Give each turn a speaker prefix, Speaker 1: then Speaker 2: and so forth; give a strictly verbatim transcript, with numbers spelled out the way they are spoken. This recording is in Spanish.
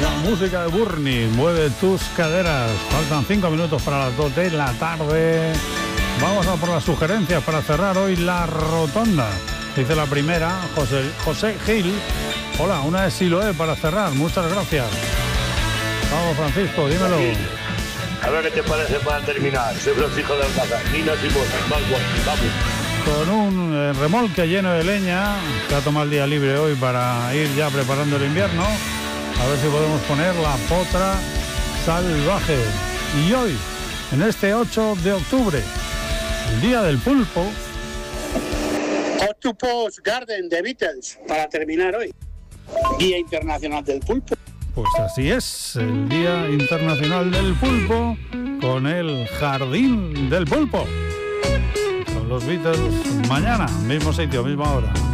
Speaker 1: La música de Burnie, mueve tus caderas. Faltan cinco minutos para las dos de la tarde. Vamos a por las sugerencias para cerrar hoy la rotonda. Dice la primera, José, José Gil. Hola, una de Siloé para cerrar. Muchas gracias. Vamos, Francisco, dímelo.
Speaker 2: A ver qué te parece para terminar. Soy Francisco de Alcázar. Ninas y Mozas. Vamos.
Speaker 1: Con un eh, remolque lleno de leña. Se ha tomado el día libre hoy para ir ya preparando el invierno. A ver si podemos poner la potra salvaje. Y hoy, en este ocho de octubre, el día del pulpo.
Speaker 3: Octopus Garden de Beatles, para terminar hoy. Día Internacional del Pulpo.
Speaker 1: Pues así es, el Día Internacional del Pulpo, con el Jardín del Pulpo. Con los Beatles, mañana, mismo sitio, misma hora.